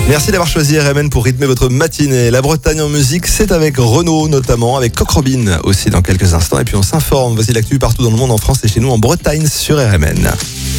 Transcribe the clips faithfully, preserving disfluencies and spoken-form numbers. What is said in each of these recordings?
Merci d'avoir choisi R M N pour rythmer votre matinée. La Bretagne en musique, c'est avec Renaud notamment, avec Coq Robin aussi dans quelques instants. Et puis on s'informe, voici l'actu partout dans le monde, en France et chez nous en Bretagne sur R M N.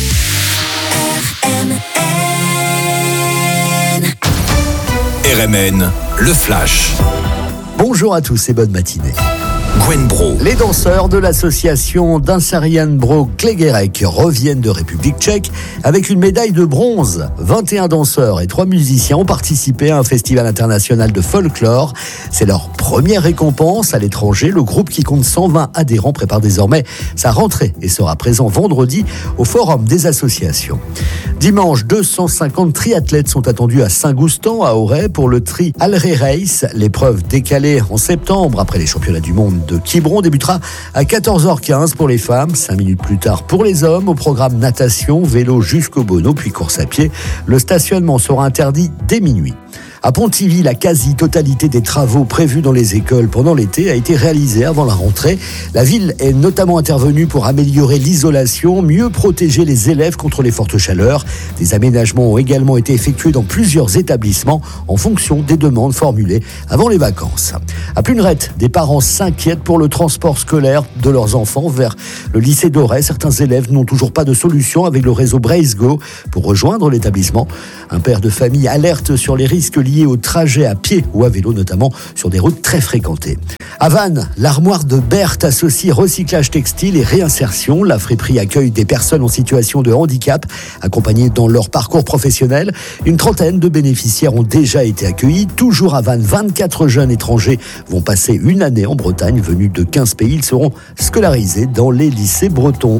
R M N, le flash. Bonjour à tous et bonne matinée. Gwen Bro. Les danseurs de l'association Dansarian Bro Klegerek reviennent de République tchèque avec une médaille de bronze. vingt et un danseurs et trois musiciens ont participé à un festival international de folklore. C'est leur première récompense à l'étranger. Le groupe, qui compte cent vingt adhérents, prépare désormais sa rentrée et sera présent vendredi au Forum des associations. Dimanche, deux cent cinquante triathlètes sont attendus à Saint-Goustan, à Auray, pour le tri Alré Race. L'épreuve, décalée en septembre après les championnats du monde de Quiberon, débutera à quatorze heures quinze pour les femmes, cinq minutes plus tard pour les hommes. Au programme natation, vélo jusqu'au Bono, puis course à pied. Le stationnement sera interdit dès minuit. À Pontivy, la quasi-totalité des travaux prévus dans les écoles pendant l'été a été réalisée avant la rentrée. La ville est notamment intervenue pour améliorer l'isolation, mieux protéger les élèves contre les fortes chaleurs. Des aménagements ont également été effectués dans plusieurs établissements en fonction des demandes formulées avant les vacances. À Plunerette, des parents s'inquiètent pour le transport scolaire de leurs enfants vers le lycée d'Auray. Certains élèves n'ont toujours pas de solution avec le réseau Brace-Go pour rejoindre l'établissement. Un père de famille alerte sur les risques liés au trajet à pied ou à vélo, notamment sur des routes très fréquentées. À Vannes, l'armoire de Berthe associe recyclage textile et réinsertion. La friperie accueille des personnes en situation de handicap, accompagnées dans leur parcours professionnel. Une trentaine de bénéficiaires ont déjà été accueillis. Toujours à Vannes, vingt-quatre jeunes étrangers vont passer une année en Bretagne. Venus de quinze pays, ils seront scolarisés dans les lycées bretons.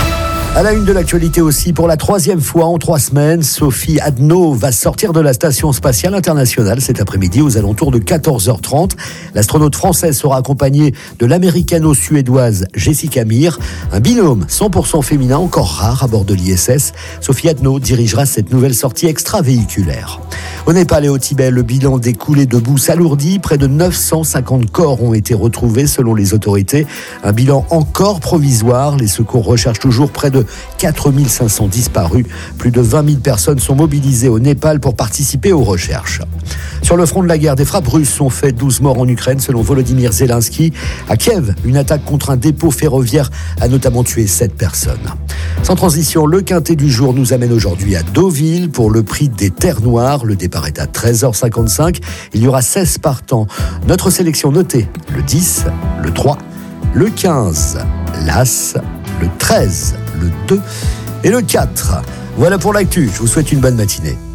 À la une de l'actualité aussi, pour la troisième fois en trois semaines, Sophie Adno va sortir de la Station spatiale internationale cet après-midi aux alentours de quatorze heures trente. L'astronaute française sera accompagnée de l'américano-suédoise Jessica Meir, un binôme cent pour cent féminin encore rare à bord de l'I S S. Sophie Adno dirigera cette nouvelle sortie extravéhiculaire. Au Népal et au Tibet, le bilan des coulées de boue s'alourdit. Près de neuf cent cinquante corps ont été retrouvés selon les autorités. Un bilan encore provisoire. Les secours recherchent toujours près de quatre mille cinq cents disparus. Plus de vingt mille personnes sont mobilisées au Népal pour participer aux recherches. Sur le front de la guerre, des frappes russes ont fait douze morts en Ukraine selon Volodymyr Zelensky. À Kiev, une attaque contre un dépôt ferroviaire a notamment tué sept personnes. Sans transition, le quintet du jour nous amène aujourd'hui à Deauville pour le prix des Terres Noires. Le départ est à treize heures cinquante-cinq. Il y aura seize partants. Notre sélection notée, le dix, le trois, le quinze, l'As, le treize, le deux et le quatre. Voilà pour l'actu. Je vous souhaite une bonne matinée.